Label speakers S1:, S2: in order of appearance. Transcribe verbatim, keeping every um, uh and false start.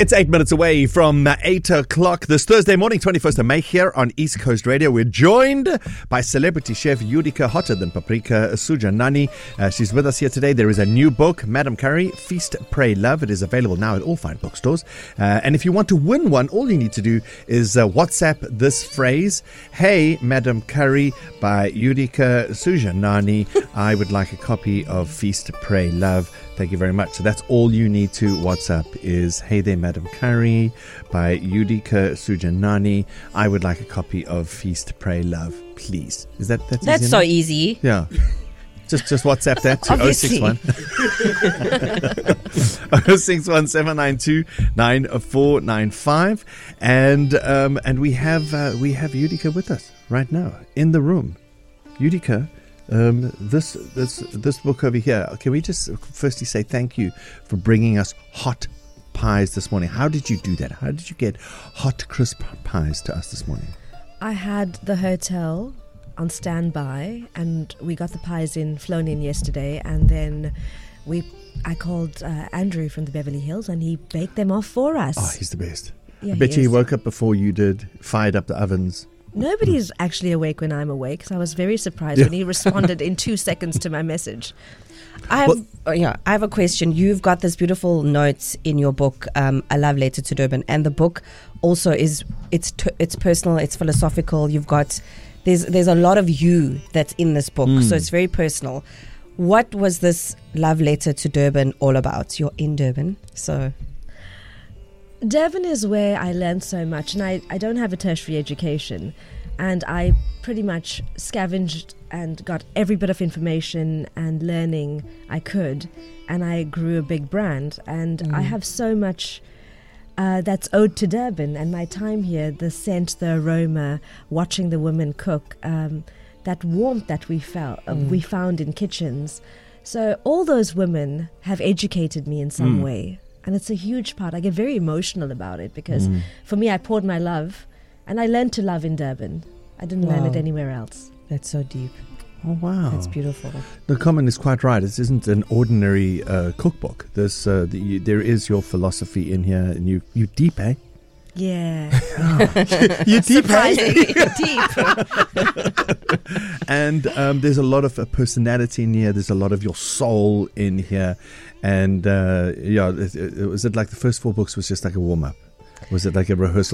S1: It's eight minutes away from uh, eight o'clock this Thursday morning, twenty-first of May, here on East Coast Radio. We're joined by celebrity chef Yudika Hotter Than Paprika Sujanani. Uh, she's with us here today. There is a new book, Madam Curry, Feast, Pray, Love. It is available now at all fine bookstores. Uh, and if you want to win one, all you need to do is uh, WhatsApp this phrase, "Hey, Madam Curry," by Yudika Sujanani. I would like a copy of Feast, Pray, Love. Thank you very much. So that's all you need to WhatsApp is, "Hey there, Madam Curry," by Yudika Sujanani. I would like a copy of Feast, Pray, Love, please. Is that that's,
S2: that's
S1: easy
S2: so
S1: enough?
S2: easy?
S1: Yeah. Just just WhatsApp that to oh six one oh six one seven nine two nine four nine five, and um and we have uh, we have Yudika with us right now in the room. Yudika, um this this this book over here. Can we just firstly say thank you for bringing us hot pies this morning? How did you do that? How did you get hot crisp pies to us this morning?
S3: I had the hotel on standby, and we got the pies in, flown in yesterday, and then we I called uh, Andrew from the Beverly Hills, and he baked them off for us.
S1: Oh, he's the best.
S3: Yeah,
S1: I bet
S3: he
S1: you he
S3: is.
S1: woke up before you did, fired up the ovens.
S3: Nobody's actually awake when I'm awake, so I was very surprised
S1: Yeah.
S3: when he responded in two seconds to my message.
S2: I have,
S1: Well-
S2: oh, yeah, I have a question. You've got this beautiful notes in your book, um, A Love Letter to Durban, and the book also is it's t- it's personal, it's philosophical. You've got there's there's a lot of you that's in this book, so it's very personal. What was this love letter to Durban all about? You're in Durban, so
S3: Durban is where I learned so much, and I, I don't have a tertiary education, and I pretty much scavenged and got every bit of information and learning I could, and I grew a big brand, and I have so much uh, that's owed to Durban and my time here, the scent, the aroma, watching the women cook, um, that warmth that we felt uh, we found in kitchens. So all those women have educated me in some way. And it's a huge part. I get very emotional about it because for me, I poured my love, and I learned to love in Durban. I didn't learn
S2: Wow.
S3: it anywhere else.
S2: that's so deep.
S1: Oh, wow.
S2: That's beautiful.
S1: The comment is quite right. This isn't an ordinary uh, cookbook. This, uh, the, you, there is your philosophy in here, and you, you deep, eh?
S3: Yeah.
S1: You deep, eh?
S3: Deep.
S1: And um, there's a lot of uh, personality in here. There's a lot of your soul in here. And uh, yeah, it, it, was it like the first four books was just like a warm up? Was it like a rehearsal?